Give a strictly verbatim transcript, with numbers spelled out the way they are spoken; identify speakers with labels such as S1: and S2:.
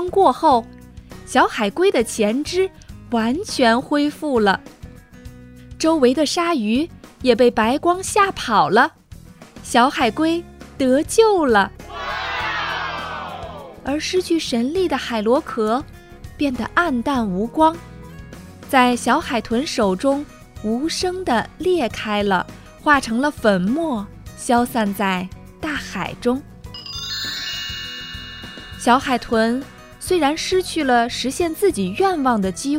S1: 光过后，小海龟的前肢完全恢复了，周围的鲨鱼也被白光吓跑了，小海龟得救了。而失去神力的海螺壳变得暗淡无光，在小海豚手中无声地裂开了，化成了粉末，消散在大海中。小海豚虽然失去了实现自己愿望的机